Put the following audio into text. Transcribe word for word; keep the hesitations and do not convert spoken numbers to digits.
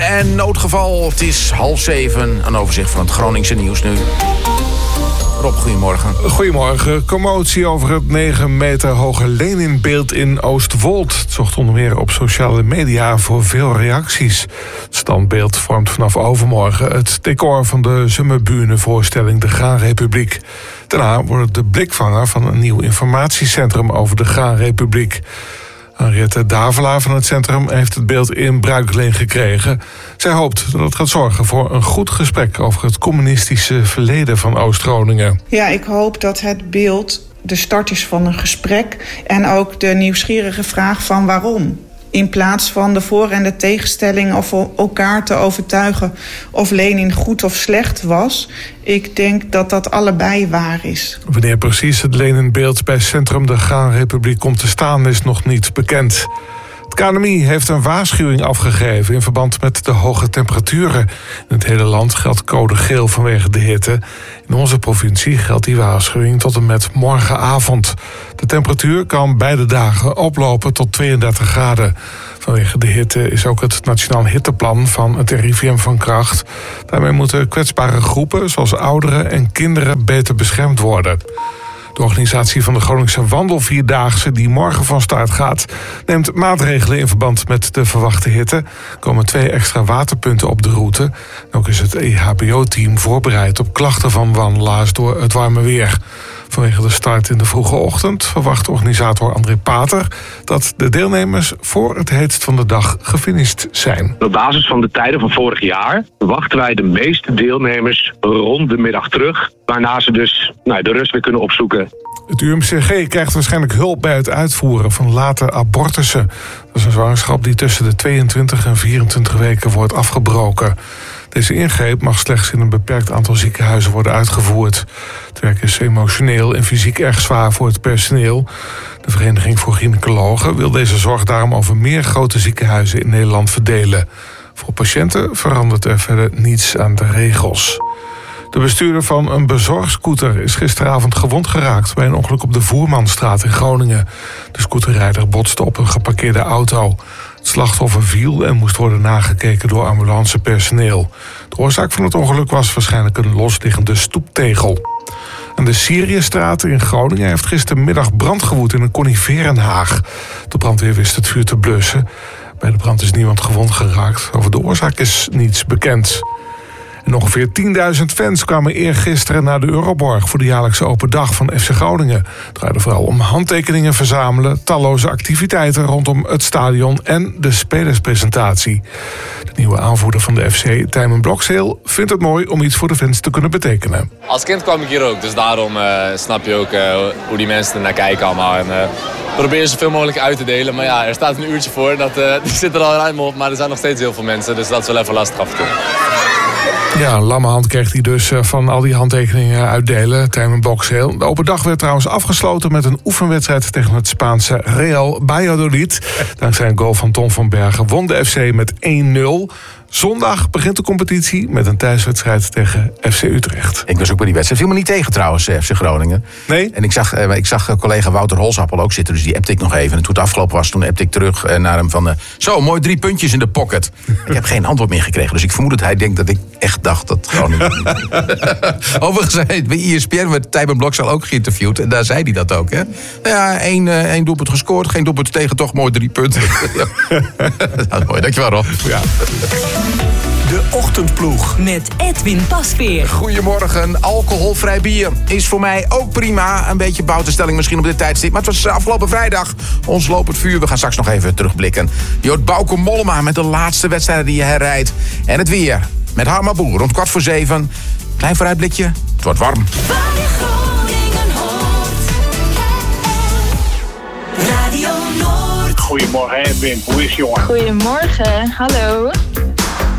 En noodgeval, het is half zeven. Een overzicht van het Groningse nieuws nu. Rob, goedemorgen. Goedemorgen. Commotie over het negen meter hoge Leninbeeld in Oostwold. Het zorgt onder meer op sociale media voor veel reacties. Het standbeeld vormt vanaf overmorgen het decor van de Summerbühne-voorstelling De Graanrepubliek. Daarna wordt het de blikvanger van een nieuw informatiecentrum over de Graanrepubliek. Henriette Davelaar van het centrum heeft het beeld in bruikleen gekregen. Zij hoopt dat het gaat zorgen voor een goed gesprek over het communistische verleden van Oost-Groningen. Ja, ik hoop dat het beeld de start is van een gesprek en ook de nieuwsgierige vraag van waarom. In plaats van de voor- en de tegenstelling of elkaar te overtuigen of Lenin goed of slecht was. Ik denk dat dat allebei waar is. Wanneer precies het Leninbeeld bij Centrum de Graanrepubliek komt te staan is nog niet bekend. Het K N M I heeft een waarschuwing afgegeven in verband met de hoge temperaturen. In het hele land geldt code geel vanwege de hitte. In onze provincie geldt die waarschuwing tot en met morgenavond. De temperatuur kan beide dagen oplopen tot tweeëndertig graden. Vanwege de hitte is ook het Nationaal Hitteplan van het R I V M van kracht. Daarmee moeten kwetsbare groepen, zoals ouderen en kinderen, beter beschermd worden. De organisatie van de Groningse Wandelvierdaagse, die morgen van start gaat, neemt maatregelen in verband met de verwachte hitte. Er komen twee extra waterpunten op de route. En ook is het E H B O-team voorbereid op klachten van wandelaars door het warme weer. Vanwege de start in de vroege ochtend verwacht organisator André Pater dat de deelnemers voor het heetst van de dag gefinished zijn. Op basis van de tijden van vorig jaar verwachten wij de meeste deelnemers rond de middag terug, waarna ze dus nou, de rust weer kunnen opzoeken. Het U M C G krijgt waarschijnlijk hulp bij het uitvoeren van late abortussen. Dat is een zwangerschap die tussen de tweeëntwintig en vierentwintig weken wordt afgebroken. Deze ingreep mag slechts in een beperkt aantal ziekenhuizen worden uitgevoerd. Het werk is emotioneel en fysiek erg zwaar voor het personeel. De Vereniging voor Gynaecologen wil deze zorg daarom over meer grote ziekenhuizen in Nederland verdelen. Voor patiënten verandert er verder niets aan de regels. De bestuurder van een bezorgscooter is gisteravond gewond geraakt bij een ongeluk op de Voermanstraat in Groningen. De scooterrijder botste op een geparkeerde auto. Het slachtoffer viel en moest worden nagekeken door ambulancepersoneel. De oorzaak van het ongeluk was waarschijnlijk een losliggende stoeptegel. Aan de Syriëstraat in Groningen heeft gistermiddag brand gewoed in een coniferenhaag. De brandweer wist het vuur te blussen. Bij de brand is niemand gewond geraakt. Over de oorzaak is niets bekend. En ongeveer tienduizend fans kwamen eergisteren naar de Euroborg voor de jaarlijkse open dag van F C Groningen. Het draaide vooral om handtekeningen verzamelen, talloze activiteiten rondom het stadion en de spelerspresentatie. De nieuwe aanvoerder van de F C, Tijmen Blokzeel, vindt het mooi om iets voor de fans te kunnen betekenen. Als kind kwam ik hier ook, dus daarom uh, snap je ook uh, hoe die mensen er naar kijken allemaal. En, uh, probeer zoveel mogelijk uit te delen, maar ja, er staat een uurtje voor. Dat, uh, die zit er al ruim op, maar er zijn nog steeds heel veel mensen, dus dat is wel even lastig af en toe. Ja, een lamme hand kreeg hij dus van al die handtekeningen uitdelen, Tijmen Blokzeel. De open dag werd trouwens afgesloten met een oefenwedstrijd tegen het Spaanse Real Valladolid. Dankzij een goal van Tom van Bergen won de F C met één nul. Zondag begint de competitie met een thuiswedstrijd tegen F C Utrecht. Ik was ook bij die wedstrijd. Viel me niet tegen trouwens, F C Groningen. Nee? En ik zag, eh, ik zag collega Wouter Holsappel ook zitten, dus die appte ik nog even. En toen het afgelopen was, toen appte ik terug eh, naar hem van... Uh, zo, mooi drie puntjes in de pocket. Ik heb geen antwoord meer gekregen, dus ik vermoed dat hij denkt dat ik echt dacht dat Groningen... Overigens, bij E S P N werd Tijmen Blokzeel ook geïnterviewd. En daar zei hij dat ook, hè. Ja, één, uh, één doelpunt gescoord, geen doelpunt tegen, toch mooi drie punten. Dat is mooi, dankjewel Rob. Ja. De Ochtendploeg. Met Edwin Pasveer. Goedemorgen, alcoholvrij bier is voor mij ook prima. Een beetje bouwtestelling misschien op dit tijdstip. Maar het was afgelopen vrijdag ons lopend vuur. We gaan straks nog even terugblikken. Je hoort Bauke Mollema met de laatste wedstrijden die je herrijdt. En het weer met Harma Boer rond kwart voor zeven. Klein vooruitblikje, het wordt warm. Radio Noord. Goedemorgen Edwin, hoe is het jongen? Goedemorgen, hallo.